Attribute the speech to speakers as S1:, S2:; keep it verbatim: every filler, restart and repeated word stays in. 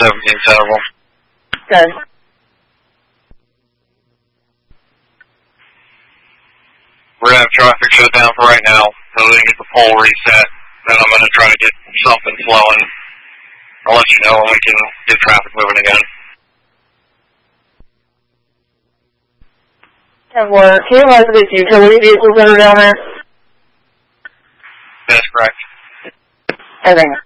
S1: seventeen Centerville.
S2: Okay.
S1: We're going to have traffic shut down for right now until they get the pole reset. Then I'm going to try to get something flowing. I'll let you know when we can get traffic moving again.
S2: And we're, can you imagine these utility vehicles that are down there?
S1: That's correct.
S2: Everything.